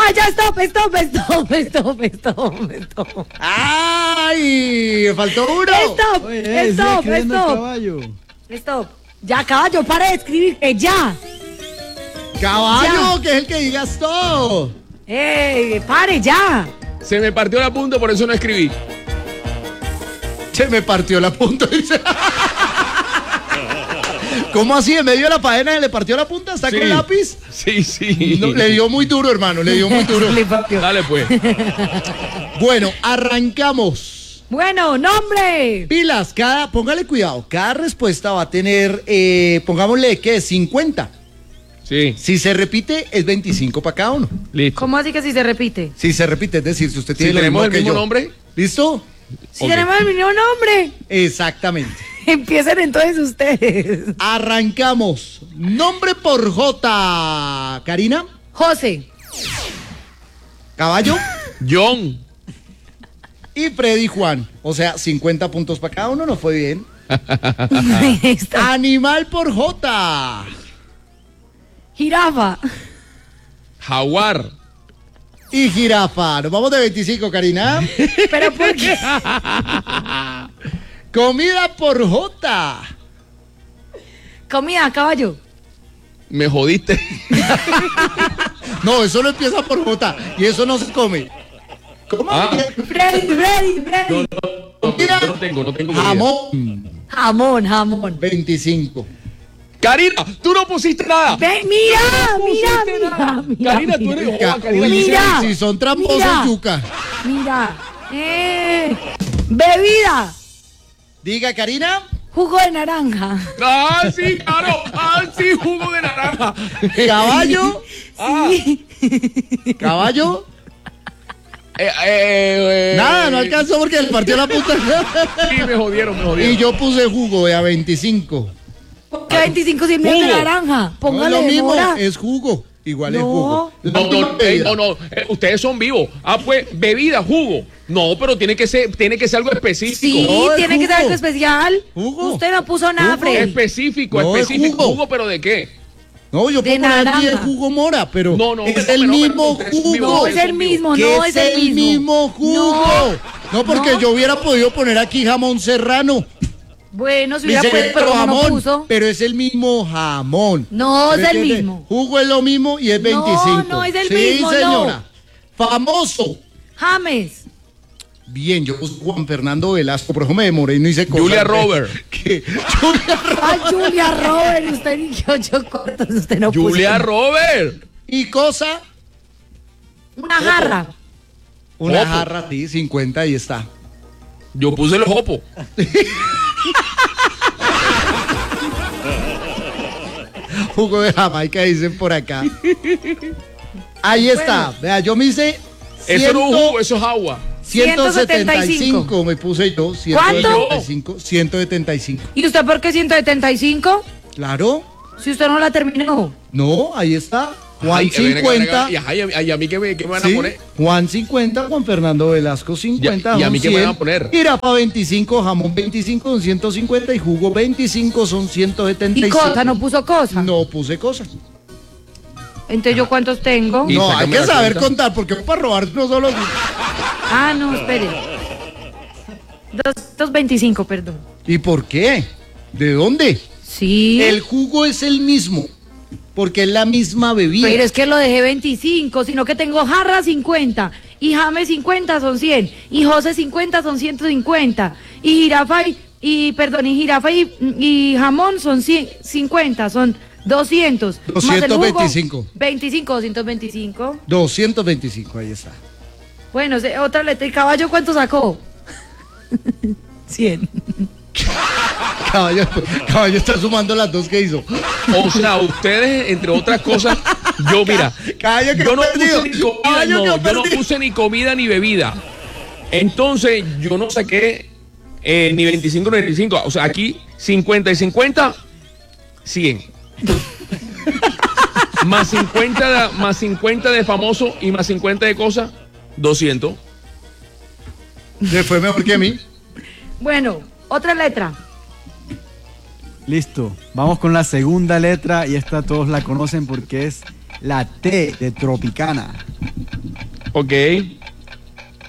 ya, stop. ¡Ay! Faltó uno. Stop. Ya, caballo, para de escribir, que ya. Caballo, que es el que diga stop. Pare, ya. Se me partió la punta, por eso no escribí. Se me partió la punta, dice. ¿Cómo así? ¿En medio de la faena le partió la punta? ¿Está con lápiz? Sí. No, le dio muy duro, hermano, le dio muy duro. Dale, pues. Bueno, arrancamos. Bueno, nombre. Pilas, póngale cuidado, cada respuesta va a tener, pongámosle, ¿qué? 50. Sí. Si se repite, es 25 para cada uno. Listo. ¿Cómo así que si se repite? Si se repite, es decir, si usted tiene Si lo tenemos mismo el mismo que yo. nombre. ¿Listo? Si tenemos el mismo nombre. Exactamente. Empiecen entonces ustedes. Arrancamos. Nombre por J. Karina. José. Caballo. John. Y Freddy Juan. O sea, 50 puntos para cada uno, nos fue bien. Animal por J. Jirafa. Jaguar. Y jirafa. Nos vamos de 25, Karina. ¿Pero por qué? Comida por J. Comida, caballo. Me jodiste. No, eso no empieza por J. Y eso no se come. ¿Cómo? Freddy. Comida. No tengo comida. Jamón. 25. Karina, tú no pusiste nada. Mira. Karina, tú eres Karina. Mira. Si son tramposos, yuca. Mira. Bebida. Diga, Karina. Jugo de naranja. Ah, sí, claro. Ah, sí, jugo de naranja. Caballo. Sí. Caballo. Nada, no alcanzó porque le partió la puta. Sí, me jodieron. Y yo puse jugo a 25. ¿Qué 25 sin de naranja? Póngale No es lo mismo, mora. es jugo. Igual es jugo. No, ustedes son vivos. Ah, pues, bebida, jugo. No, pero tiene que ser algo específico. Sí, No, es tiene que ser jugo. algo especial. Jugo. Usted no puso nada, Freddy. Específico. No, es jugo. Jugo, pero ¿de qué? No, yo De puedo poner aquí el naranja. jugo mora, pero No, es el mismo jugo. No es el mismo, Que no es el mismo jugo. No, porque No. yo hubiera podido poner aquí jamón serrano. Bueno, si Dice hubiera puesto, pero no jamón, puso. pero es el mismo jamón. No es ¿Me el entiende? mismo. Jugo es lo mismo y es 25. No es el sí, mismo, no. señora. Famoso. James. Bien, yo puse Juan Fernando Velasco, pero me demoré y no hice cosas. Julia Robert. ¿Qué? Julia Robert. Ay, Julia Robert, usted ni que 8 cortos, usted no puso. Julia Robert. Y cosa, Una jarra. una Jopo. jarra, sí, 50, ahí está. Yo puse el jopo. Jugo de Jamaica, dicen por acá. Ahí está. Vea, yo me hice Eso no es jugo, eso es agua. 175 me puse yo. 175. 175. ¿Y usted por qué 175? Claro. Si usted no la terminó. No, ahí está. Juan Ay, 50. ¿Y a mí qué me van a Sí, poner? Juan 50, Juan Fernando Velasco 50. ¿Y a mí qué me van a 100, poner? Jirafa 25, jamón 25 son 150 y jugo 25 son ¿Y 175. cosa? ¿No puso cosa? No puse cosas. Entonces, ¿yo cuántos tengo? Y No, hay sácame que la saber cuenta. contar porque para robar no solo. Ah, no, espere. 225, perdón. ¿Y por qué? ¿De dónde? Sí. El jugo es el mismo, porque es la misma bebida. Pero es que lo dejé 25, sino que tengo jarra 50, y James 50 son 100, y José 50 son 150, y jirafa y jamón son 50, son 200. Más el jugo, 225. 25, 225. 225, ahí está. Bueno, otra letra. ¿Y caballo cuánto sacó? 100. Caballo está sumando las dos que hizo. O sea, ustedes, entre otras cosas, mira, Caballo que yo no perdido. puse ni comida, Caballo que yo no perdido. puse ni comida ni bebida. Entonces, yo no saqué ni 25 ni 25. O sea, aquí 50 y 50, 100. más 50 de famoso y más 50 de cosas, 200. Le fue mejor que a mí. Bueno, otra letra. Listo, vamos con la segunda letra y esta todos la conocen porque es la T de Tropicana. Ok.